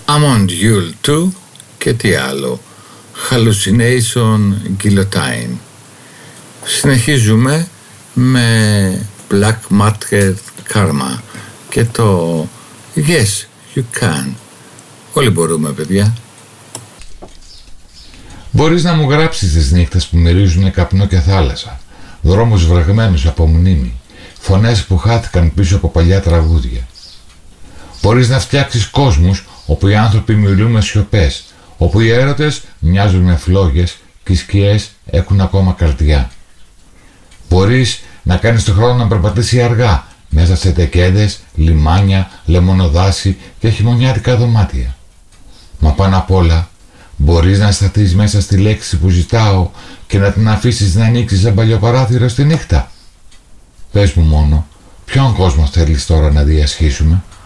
Amandule 2 και τι άλλο. Hallucination Guillotine. Συνεχίζουμε με Black Market Karma και το Yes You Can. Όλοι μπορούμε, παιδιά. Μπορείς να μου γράψεις τις νύχτες που μυρίζουν καπνό και θάλασσα, δρόμους βρεγμένους από μνήμη, φωνές που χάθηκαν πίσω από παλιά τραγούδια. Μπορείς να φτιάξεις κόσμους όπου οι άνθρωποι μιλούν με σιωπές, όπου οι έρωτες μοιάζουν με φλόγες και οι σκιές έχουν ακόμα καρδιά. Μπορείς να κάνεις τον χρόνο να περπατήσει αργά μέσα σε τεκέδες, λιμάνια, λεμονοδάσι και χειμωνιάτικα δωμάτια. Μα πάνω απ' όλα μπορείς να σταθείς μέσα στη λέξη που ζητάω και να την αφήσεις να ανοίξει σαν παλιοπαράθυρο στη νύχτα. Πες μου μόνο, ποιον κόσμο θέλεις τώρα να διασχίσουμε?